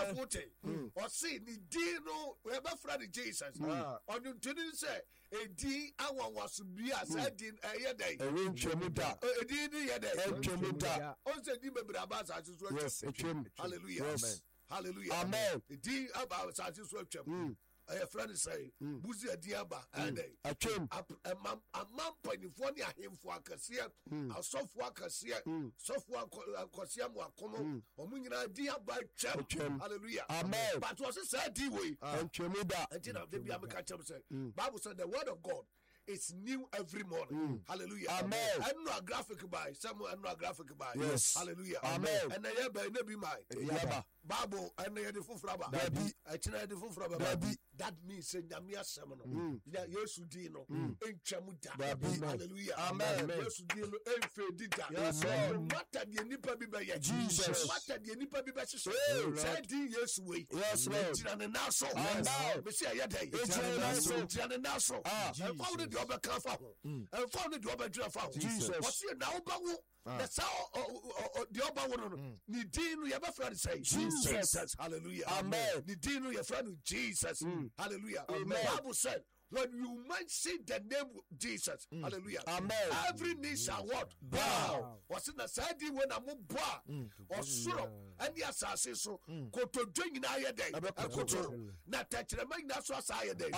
Wote. Or see the Dino, whoever friend Jesus. On you to say, a D, I was to be as I did a day. A ring chemuda. A D, a day. Chemuda. Also, Dimba Brabas, I just want hallelujah. Hallelujah. Amen. The D about such as well. A friend say, Buzia Diaba, and a chum, a man pointing for near him for a cassia, a soft worker, soft work, Cosiam, Como, or Mungina Diaba, chum, hallelujah. Amen. But was a sad way, and Chemuda, and did not be a catch up say, Bible said the word of God. It's new every morning. Hallelujah. Amen. I'm not graphic by someone. I'm not graphic by. Yes. Hallelujah. Amen. And I have never my Bible and I had the full fraba. Baby, I tell the full fraba. Baby, that means in Yamia Seminole. Yes, Udino in Chamuta. Hallelujah. Amen. Yes, Udino in Fedita. Yes, matter the Nipa Biba. Jesus. Matter the Nipa Biba. Said yes, way. Yes, Lord. And now so. Amen. Monsieur Yade. It's an naso. The other careful, and found the other drafter. Jesus, what's your now? That's how the other one. Nidin, you have a friend say, Jesus, hallelujah, amen. Nidin, your friend, Jesus, hallelujah, amen. Bible said, when you might see the name of Jesus, hallelujah, amen. Every knee shall what? Bow. What's in the side when I'm bow or sorrow, and the assassin so go to drink in our day. Not touch the mind, that's what I day.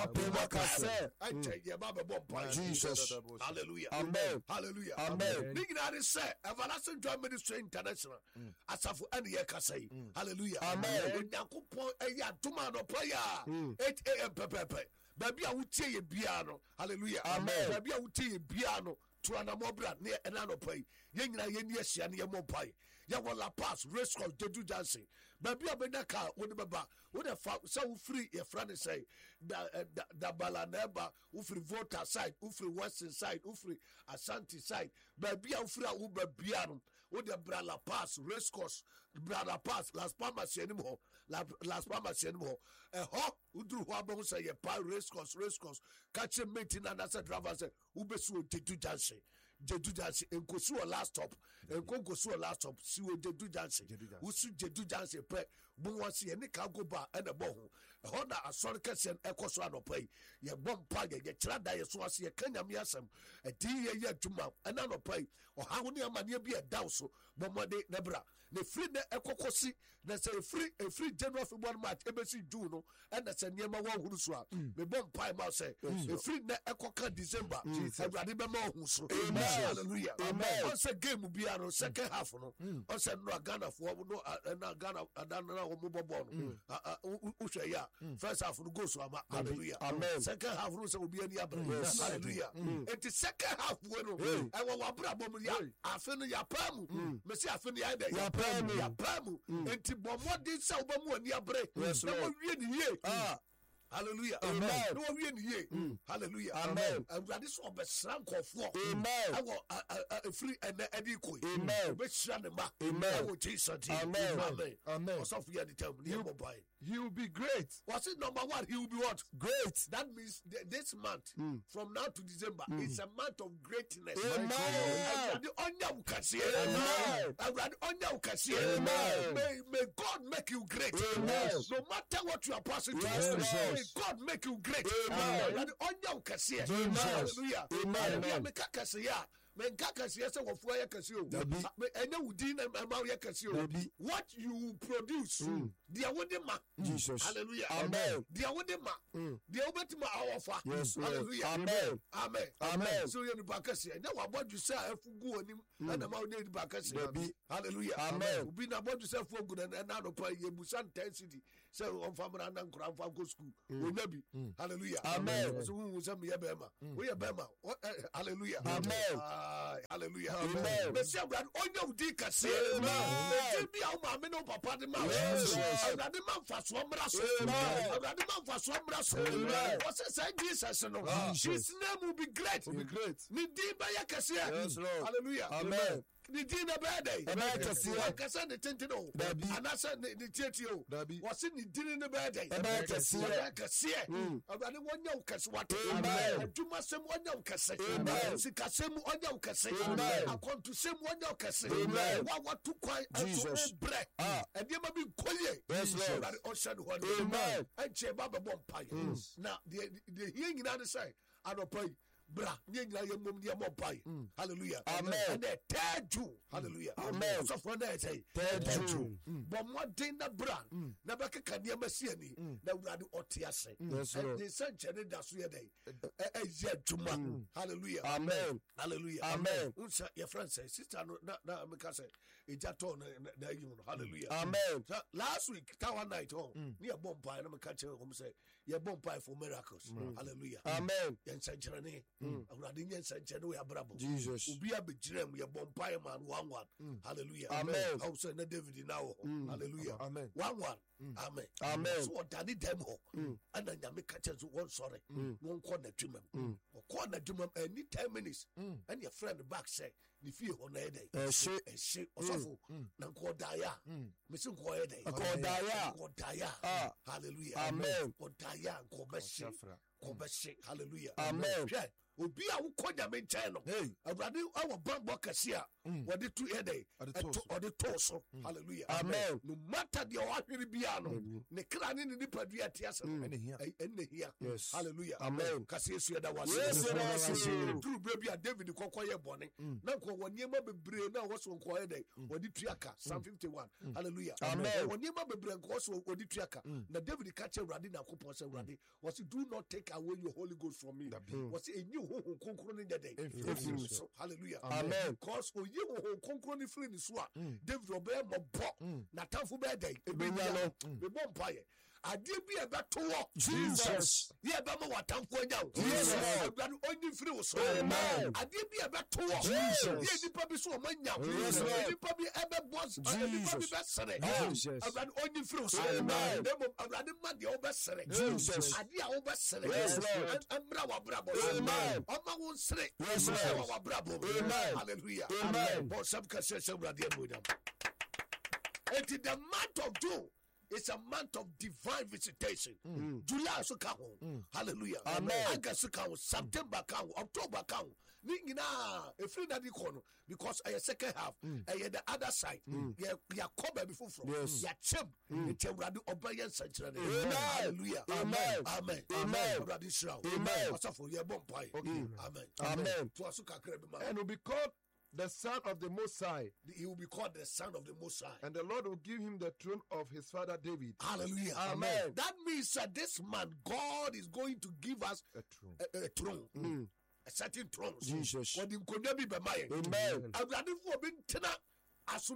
I tell you, Baba Bomb, Jesus, hallelujah, amen, hallelujah, amen. Nignari say, Everlasting Drum Ministry International, as of any say, hallelujah, amen. When Yakupon, a Tumano prayer, 8 a.m. Pepe. Baby, I would tell you piano. Hallelujah. Amen. Baby, I would tell you piano. To an amobra near an anopay. Yenga Yeniasia near Mopai. Yawala pass, race called Dedu dancing. Baby, I been a car with the baba. Would have found so free a friend say the Balaneba, Ufri Vota side, Ufri Western side, Ufri Ashanti side. Baby, Ufra Uber Biano. Would the Brala pass, race course, Brala pass, Las Palmas anymore. Las Palmas anymore. A hawk. Udru Wabon say a pie race course, catch a meeting and as a driver say, Ubesu Dedu dancing. Jedu dancing and go to a last stop and go to a last stop. See what Jedu dancing. Who should Jedu dancing? Pay, Bunwasi and Nika go bar and a bone. Honda a Sonicus and Ecosano pay. Your bomb pag, your Trada, your Swasi, a Kenya Miasam, a dear year to mount, and none of pay. Or how many mania be a dowso, Bomade Nebra. The free the Ecocosi, that's a free general for 1 month, embassy Juno, and that's a Yama Wuruswa. The bomb pie mouse say, the free the Ecoca December, and Radibamo. Hallelujah. Amen. Once a game will be on second half. Once a no Ghana for no Ghana, I don't know Usha. First half will go so. Hallelujah. Amen. Second half will be any other. Hallelujah. And the second half, when I will Wabra, I feel your palm. Messi, I feel your palm. And Tibomo did so, but one year break. Yes, no really. Hallelujah. Amen. No we in hallelujah. Amen. And this one be srank of war. Amen. I want free and ediko. Amen. Be sran ba. Amen. I want Jesus. Amen. Amen. Amen. So for the tell me he will be great. What's it number 1? He will be what? Great. That means this month from now to December is a month of greatness. Amen. May God make you great. Amen. No matter what you are passing through. May God make you great. Amen. Hallelujah. Amen. What you produce, Jesus. Hallelujah. Amen. Hallelujah. Amen. Amen. Amen. So you bakasi. Now what you say I go and am need bakasi. Hallelujah. Amen. Be na what you say for good and now no pay busan intensity. So on family and grand go school. Maybe. Hallelujah. Amen. So we say me bema. We bema. Hallelujah. Amen. Hallelujah. Amen. Messi God onye udi kase. Amen. Be our mama no papa de man. Awurade man fa so mra so. Awurade man fa so mra so. What say Jesus no? His name will be great. Will be great. Ni di ba ya kase. Yes, Lord. Hallelujah. Amen. ne din na bɛyɛ dɛ wakasa ne tenten o anasɛ ne tietie o wɔse ne din no bɛyɛ dɛ ɛbɛyɛ kɛseɛ awurade wɔnyɛ wo kɛse wate adwumasɛm wɔnyɛ wo kɛse sikasɛm wɔnyɛ wo kɛse akɔntosɛm wɔnyɛ wo kɛse wa watu kwan ɛso wobrɛ ɛdeɛma bi nkɔyɛ awurade ɔhyɛ ne hɔ ne ɛnkyɛ ba bɛbɔ mpaeɛ na deɛ hia nyinaa ne sɛ anɔpa yi bra nye nyina ye mom ye mobai hallelujah amen and the third June hallelujah amen so for that say third June but more thing na bra na be keka ne masia ni na wurade ote ase and the sanctuary da so ye dey ye adwuma hallelujah amen hallelujah amen unsa your friend say sister no na me ka say eja to na yi no hallelujah amen last week that one night on ne bom pai na me ka kire hom say ye bom pai for miracles hallelujah amen yen sanctuary awurade nye nsankyɛ we abrabo Jesus obi abegyirem ye bompae man 1-1 hallelujah amen how say na David now hallelujah amen 1-1 amen amen so odani dem ho ana nyame ka kyɛ so won sɔre won kɔ na dwumam kɔ na dwumam any 10 minutes and your friend back say ni fie ho na yɛdɛ ɛhye ɔsɔfo na nkɔ daya mesi nkɔ yɛdɛ nkɔ daya hallelujah amen nkɔ daya nkɔ bɛhye hallelujah amen obi a wokɔ nyame nkyɛn no awurade awɔ bambɔ kɛse a wɔde to yɛdɛ ɔde too so hallelujah amen no matter deɛ ɔahwere biara no ne kra ne ne nipadua te ase no ɛnne hia hallelujah amen kase yesu yɛda wase duru berɛ bi a David kɔkɔ yɛ bɔne na nkɔ wɔ nneɛma bebree na wɔ so nkɔ yɛdɛ wɔde tuaka Psalm 51 hallelujah amen wɔ nneɛma bebree nkɔ so wɔde tuaka na David ka kyerɛ awurade na akopɔ sɛ awurade wɔse do not take away your Holy Ghost from me wɔse ɛnyi honhom kronkron ne dɛdɛ so hallelujah amen because oyi honhom kronkron ne firi ne so a David ɔbɛyɛ mɔbɔ n'atamfo bɛyɛ dɛ ɛbɛnya no bɛbɔ mpaeɛ adeɛ bi a ɛbɛto wɔ Jesus yɛ ɛbɛma w'atamfo anya wo awurade ɔnyi firi wo so adeɛ bi a ɛbɛto wɔ yɛ nnipa bi so ɔma nya wo nnipa bi ɛbɛbɔ nnipa bi bɛsere awurade ɔnyi firi wo so na mmom awurade ma deɛ wobɛsere adeɛ a wobɛsere mmra w'abrabɔ so ɔma wo nsere wɔ w'abrabɔ hallelujah bɔnsɛm kɛseɛ sɛ awurade anuonyam enti the month of June it's a month of divine visitation. July so kaho. Hallelujah. Amen. August so kaho. September kaho. October kaho. Ningina efri na di kono because a second half the other side ya cover before from ya chem enti awurade obayen sankyerɛ ne hallelujah amen amen amen awurade shira amen wasafo ye bompai amen amen to aso kakra bi ma and will be called the Son of the Most High. He will be called the Son of the Most High. And the Lord will give him the throne of his father David. Hallelujah. Amen. That means that this man, God is going to give us a throne. A certain throne. Jesus. Amen.